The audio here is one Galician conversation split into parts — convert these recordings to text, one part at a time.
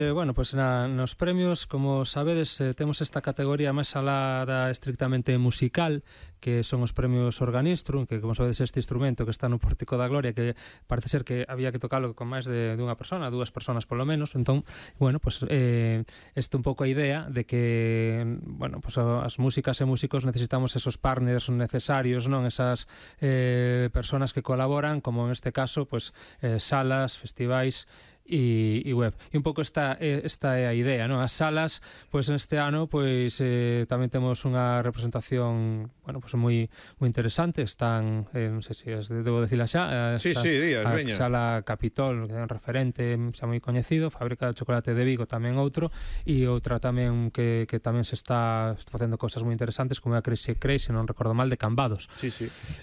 Bueno, pues nos premios, como sabedes, temos esta categoría máis alada estrictamente musical, que son os premios Organistrum, que, como sabedes, este instrumento que está no Pórtico da Gloria, que parece ser que había que tocalo con máis de unha persona, dúas personas polo menos. Entón, bueno, pues este un pouco a idea de que, bueno, pues as músicas e músicos necesitamos esos partners necesarios, non? Esas personas que colaboran, como en este caso, pues salas, festivais e web. E un pouco esta é a idea, non? As salas, pois este ano pois tamén temos unha representación, bueno, pois moi interesante. Están, non sei se debo dicila xa, días, veña. Sala Capitol, que é un referente xa moi coñecido, Fábrica de Chocolate de Vigo tamén outro, e outra tamén que tamén se está facendo cosas moi interesantes, como é a Crazy, non recordo mal, de Cambados. Sí.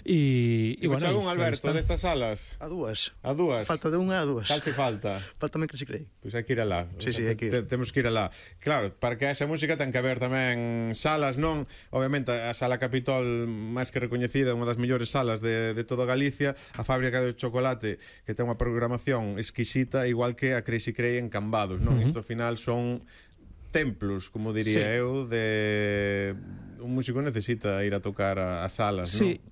E bueno, algún, Alberto, destas salas? A dúas. Falta de unha a dúas. Cal che falta? Faltame Crazy Cray. Pois hai que ir alá. Sí, hai que ir. Temos que ir alá. Claro, para que esa música ten que haber tamén salas, non? Obviamente, a Sala Capitol, máis que recoñecida, unha das mellores salas de toda Galicia. A Fábrica de Chocolate, que ten unha programación exquisita, igual que a Crazy Cray en Cambados, non? Isto, ao final, son templos, como diría eu, de... Un músico necesita ir a tocar a salas, non? Sí,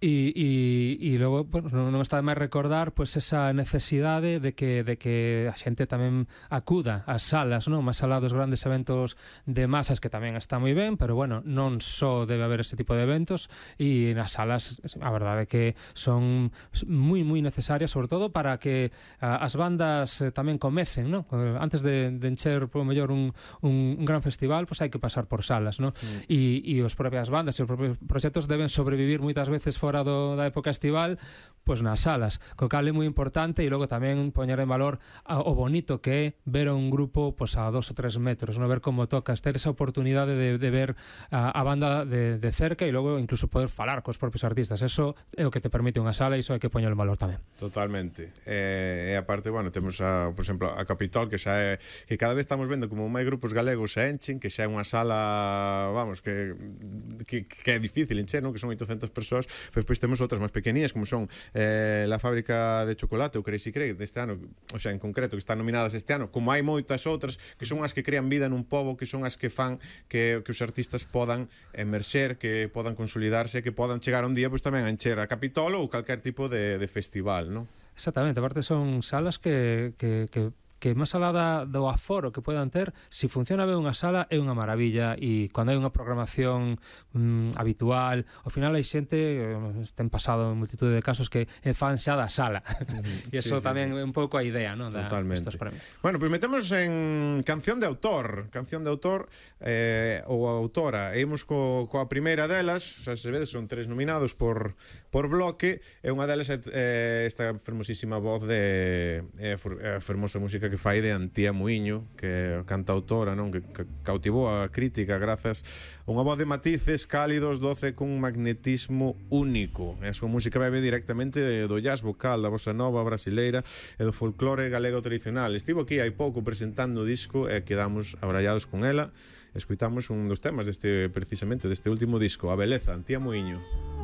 e logo, bueno, non está de máis recordar pois esa necesidade de que a xente tamén acuda ás salas, non? Máis alá dos grandes eventos de masas, que tamén está moi ben, pero bueno, non só debe haber ese tipo de eventos, e nas salas, a verdade é que son moi necesarias, sobre todo para que as bandas tamén comecen, non? Antes de encher, por mellor, un gran festival, pois hai que pasar por salas, non? E os propios bandas e os propios proxectos deben sobrevivir moitas veces fora da época estival, pois nas salas, co cal é moi importante. E logo tamén poñer en valor o bonito que é ver a un grupo pois a 2 ou 3 metros, non? Ver como tocas, ter esa oportunidade de ver a banda de cerca, e logo incluso poder falar cos propios artistas. Eso é o que te permite unha sala, e iso hai que poñer en valor tamén. Totalmente. E aparte, bueno, temos por exemplo, a Capitol, que xa é, que cada vez estamos vendo como máis grupos galegos se enchen, que xa é unha sala, vamos, que é difícil encher, non? Que son 800 persoas. Pero despois temos outras máis pequeninas, como son la Fábrica de Chocolate ou Crazy Cray deste ano, o sea, en concreto, que están nominadas este ano, como hai moitas outras que son as que crean vida nun pobo, que son as que fan que os artistas podan emerxer, que podan consolidarse, que podan chegar un día pois tamén a encher a Capitol ou calquer tipo de festival, non? Exactamente, aparte son salas que máis alá do aforo que podan ter, se funciona ben unha sala é unha maravilla. E cando hai unha programación habitual, ao final hai xente, ten pasado en multitude de casos, que fan xa da sala. E iso tamén é un pouco a idea, non? Totalmente. Estos premios. Bueno, pois metemos en canción de autor ou autora. Imos coa primeira delas, xa se vedes, son 3 nominados por bloque, e unha delas é esta fermosísima voz de a fermosa música que fai de Antía Muiño, que é cantautora, non? Que cautivou a crítica grazas a unha voz de matices cálidos, doce, cun magnetismo único. A súa música bebe directamente do jazz vocal, da bossa nova brasileira e do folclore galego tradicional. Estivo aquí hai pouco presentando o disco e quedamos abrallados con ela. Escuitamos un dos temas precisamente deste último disco, A Beleza, Antía Muiño.